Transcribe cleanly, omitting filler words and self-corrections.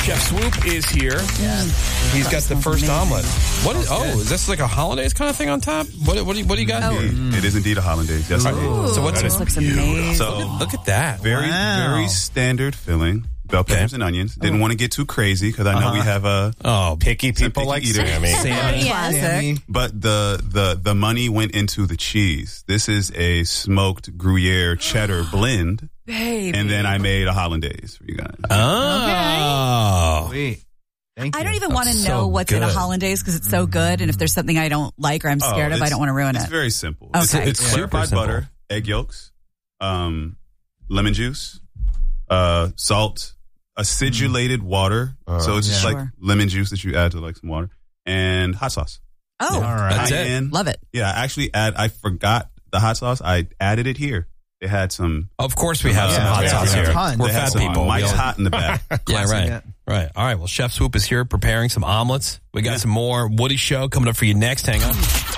Chef Swoop is here. He's got the first omelet. What is? Is this like a hollandaise kind of thing on top? What do you got here? It is indeed a hollandaise. Yes, it is. So what's this? Looks amazing. So look at that. Very standard filling. Bell peppers and onions. Didn't want to get too crazy because I know we have picky people like eaters. Sammy. But the money went into the cheese. This is a smoked Gruyere cheddar blend. Baby. And then I made a hollandaise for you guys. Oh. Sweet. Thank you. I don't even want to That's know so what's in a good. hollandaise because it's so good. And if there's something I don't like or I'm scared of, I don't want to ruin it. It's very simple. Okay. It's super clarified simple. butter, egg yolks, lemon juice, salt, acidulated water. So it's just like lemon juice that you add to like some water, and hot sauce. Oh, All right. That's it. love it. Yeah, I forgot the hot sauce. I added it here. They had some. Of course, we have some hot we sauce have here. a ton. We're They had fat some people. Mike's We all- Hot in the back. Yeah, right. Yeah. Right. All right. Well, Chef Swoop is here preparing some omelets. We got some more Woody Show coming up for you next. Hang on.